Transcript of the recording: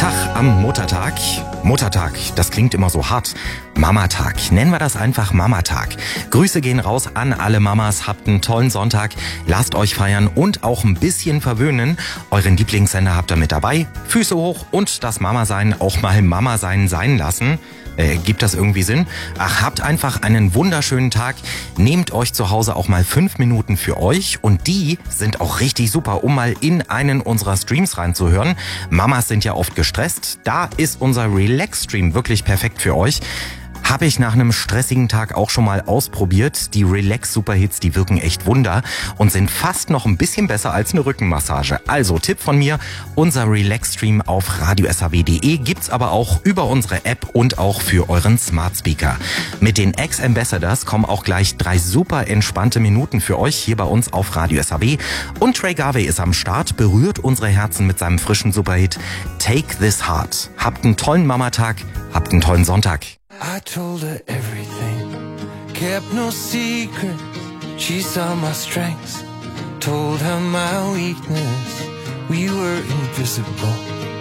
Tag am Muttertag. Muttertag, das klingt immer so hart. Mamatag, nennen wir das einfach Mamatag. Grüße gehen raus an alle Mamas, habt einen tollen Sonntag, lasst euch feiern und auch ein bisschen verwöhnen. Euren Lieblingssender habt ihr mit dabei. Füße hoch und das Mama-Sein auch mal Mama-Sein sein lassen. Gibt das irgendwie Sinn? Ach, habt einfach einen wunderschönen Tag. Nehmt euch zu Hause auch mal 5 Minuten für euch und die sind auch richtig super, um mal in einen unserer Streams reinzuhören. Mamas sind ja oft gestresst. Da ist unser Relax-Stream wirklich perfekt für euch. Habe ich nach einem stressigen Tag auch schon mal ausprobiert. Die Relax-Superhits, die wirken echt Wunder und sind fast noch ein bisschen besser als eine Rückenmassage. Also Tipp von mir, unser Relax-Stream auf radio.saw.de gibt's aber auch über unsere App und auch für euren Smart Speaker. Mit den Ex-Ambassadors kommen auch gleich 3 super entspannte Minuten für euch hier bei uns auf Radio SAW. Und Trey Garvey ist am Start, berührt unsere Herzen mit seinem frischen Superhit Take This Heart. Habt einen tollen Mamatag, habt einen tollen Sonntag. I told her everything, kept no secrets. She saw my strengths, told her my weakness. We were invisible.